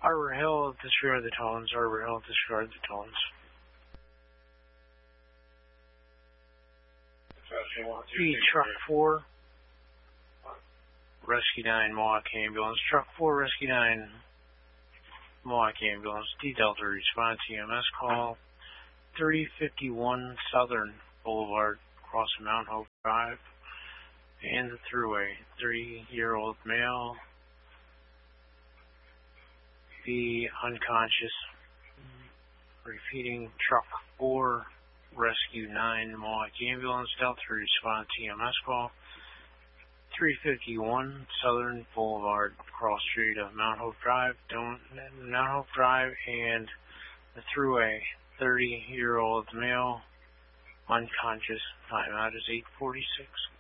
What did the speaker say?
Arbor Hill, disregard the tones. Arbor Hill, disregard the tones. B, Truck 4, Rescue 9, Mohawk Ambulance. Truck 4, Rescue 9, Mohawk Ambulance. D Delta, response EMS call. 3051 Southern Boulevard, crossing Mount Hope Drive, and the thruway. 30-year-old male. B, unconscious. Repeating, Truck 4, Rescue 9, Mohawk Ambulance. Delta, response EMS call. 351 Southern Boulevard, cross street of Mount Hope Drive, and the thruway. 30-year-old male, unconscious. Time out is 8:46.